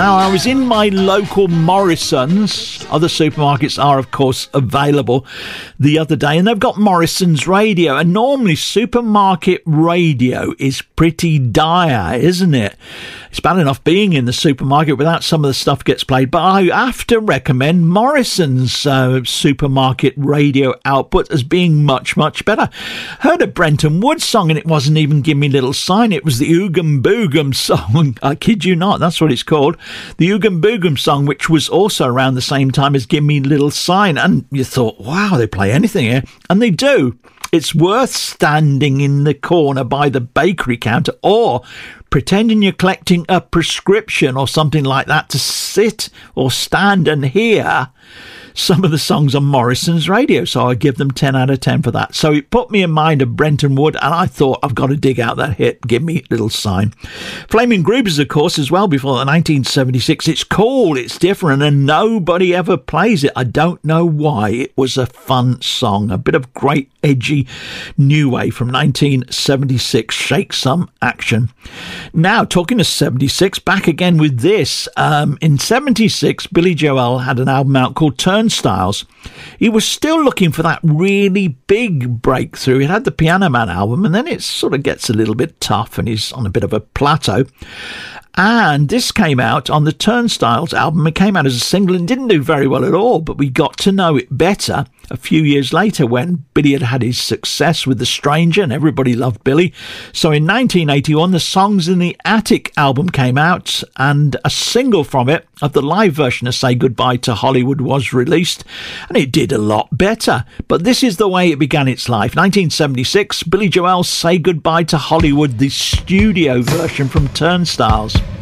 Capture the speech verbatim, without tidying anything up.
Now, I was in my local Morrison's. Other supermarkets are, of course, available the other day, and they've got Morrison's radio. And normally, supermarket radio is pretty dire, isn't it? It's bad enough being in the supermarket without some of the stuff gets played, but I have to recommend Morrison's uh, supermarket radio output as being much, much better. Heard a Brenton Woods song, and it wasn't even Give Me Little Sign. It was the Oogum Boogum song. I kid you not, that's what it's called. The Oogum Boogum song, which was also around the same time as Give Me Little Sign. And you thought, wow, they play anything here. And they do. It's worth standing in the corner by the bakery counter or pretending you're collecting a prescription or something like that to sit or stand and hear some of the songs on Morrison's radio. So I give them ten out of ten for that. So it put me in mind of Brenton Wood, and I thought, I've got to dig out that hit. Give Me Little Sign. Flaming Groovers, of course, as well, before nineteen seventy-six. It's cool, it's different, and nobody ever plays it. I don't know why. It was a fun song. A bit of great, edgy new wave from nineteen seventy-six. Shake some action. Now, talking to seventy-six, back again with this. Um, in seventy-six, Billy Joel had an album out called Turnstiles. He was still looking for that really big breakthrough. He had the Piano Man album, and then it sort of gets a little bit tough, and he's on a bit of a plateau. And this came out on the Turnstiles album. It came out as a single and didn't do very well at all, but we got to know it better a few years later when Billy had had his success with The Stranger and everybody loved Billy. So in nineteen eighty-one, the Songs in the Attic album came out, and a single from it of the live version of Say Goodbye to Hollywood was released, and it did a lot better. But this is the way it began its life. nineteen seventy-six, Billy Joel's Say Goodbye to Hollywood, the studio version from Turnstiles.